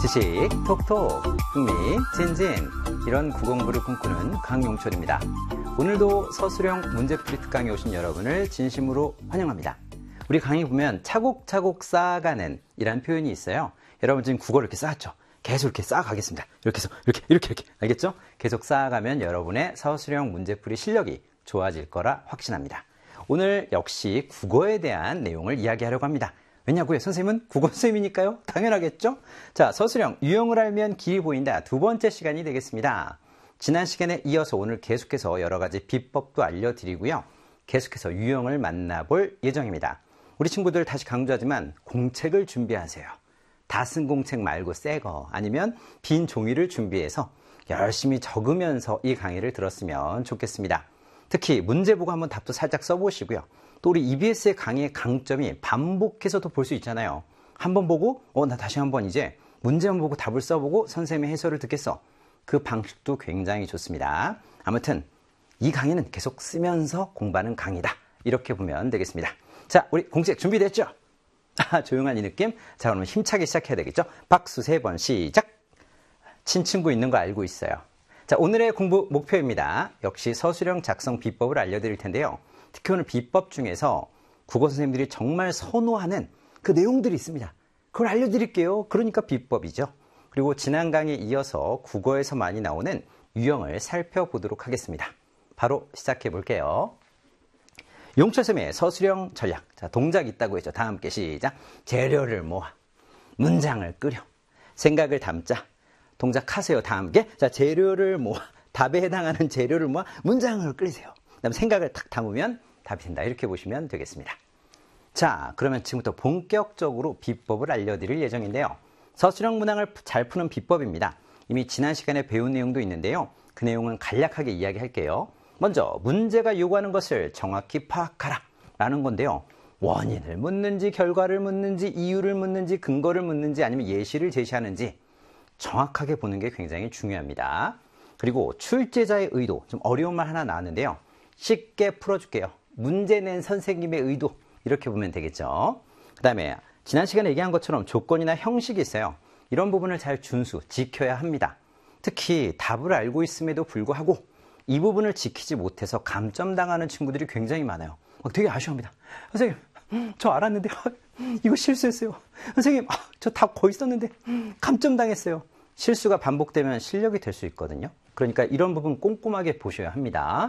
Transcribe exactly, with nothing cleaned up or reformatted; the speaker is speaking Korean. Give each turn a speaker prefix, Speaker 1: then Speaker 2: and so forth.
Speaker 1: 지식 톡톡, 흥미 진진, 이런 구공부를 꿈꾸는 강용철입니다. 오늘도 서술형 문제풀이 특강에 오신 여러분을 진심으로 환영합니다. 우리 강의 보면 차곡차곡 쌓아가는 이란 표현이 있어요. 여러분 지금 국어를 이렇게 쌓았죠? 계속 이렇게 쌓아가겠습니다. 이렇게 해서 이렇게 이렇게 이렇게 알겠죠? 계속 쌓아가면 여러분의 서술형 문제풀이 실력이 좋아질 거라 확신합니다. 오늘 역시 국어에 대한 내용을 이야기하려고 합니다. 왜냐고요? 선생님은 국어 선생님이니까요. 당연하겠죠? 자, 서술형 유형을 알면 길이 보인다. 두 번째 시간이 되겠습니다. 지난 시간에 이어서 오늘 계속해서 여러 가지 비법도 알려드리고요. 계속해서 유형을 만나볼 예정입니다. 우리 친구들 다시 강조하지만 공책을 준비하세요. 다 쓴 공책 말고 새 거, 아니면 빈 종이를 준비해서 열심히 적으면서 이 강의를 들었으면 좋겠습니다. 특히 문제 보고 한번 답도 살짝 써보시고요. 또 우리 이비에스의 강의의 강점이 반복해서도 볼 수 있잖아요. 한번 보고 어, 나 다시 한번 이제 문제만 보고 답을 써보고 선생님의 해설을 듣겠어. 그 방식도 굉장히 좋습니다. 아무튼 이 강의는 계속 쓰면서 공부하는 강의다. 이렇게 보면 되겠습니다. 자, 우리 공책 준비됐죠? 아, 조용한 이 느낌? 자, 그러면 힘차게 시작해야 되겠죠? 박수 세 번 시작! 친친구 있는 거 알고 있어요. 자, 오늘의 공부 목표입니다. 역시 서술형 작성 비법을 알려드릴 텐데요. 특히 오늘 비법 중에서 국어 선생님들이 정말 선호하는 그 내용들이 있습니다. 그걸 알려드릴게요. 그러니까 비법이죠. 그리고 지난 강의에 이어서 국어에서 많이 나오는 유형을 살펴보도록 하겠습니다. 바로 시작해 볼게요. 용철쌤의 서술형 전략. 자, 동작 있다고 했죠. 다 함께 시작. 재료를 모아. 문장을 끓여. 생각을 담자. 동작하세요. 다 함께. 자, 재료를 모아. 답에 해당하는 재료를 모아 문장을 끓이세요. 그다음 생각을 탁 담으면 답이 된다. 이렇게 보시면 되겠습니다. 자, 그러면 지금부터 본격적으로 비법을 알려드릴 예정인데요. 서술형 문항을 잘 푸는 비법입니다. 이미 지난 시간에 배운 내용도 있는데요. 그 내용은 간략하게 이야기할게요. 먼저 문제가 요구하는 것을 정확히 파악하라 라는 건데요. 원인을 묻는지 결과를 묻는지 이유를 묻는지 근거를 묻는지 아니면 예시를 제시하는지 정확하게 보는 게 굉장히 중요합니다. 그리고 출제자의 의도, 좀 어려운 말 하나 나왔는데요. 쉽게 풀어줄게요. 문제 낸 선생님의 의도, 이렇게 보면 되겠죠. 그 다음에 지난 시간에 얘기한 것처럼 조건이나 형식이 있어요. 이런 부분을 잘 준수, 지켜야 합니다. 특히 답을 알고 있음에도 불구하고 이 부분을 지키지 못해서 감점당하는 친구들이 굉장히 많아요. 막 되게 아쉬워합니다. 선생님, 저 알았는데 이거 실수했어요. 선생님, 저 답 거의 썼는데 감점당했어요. 실수가 반복되면 실력이 될 수 있거든요. 그러니까 이런 부분 꼼꼼하게 보셔야 합니다.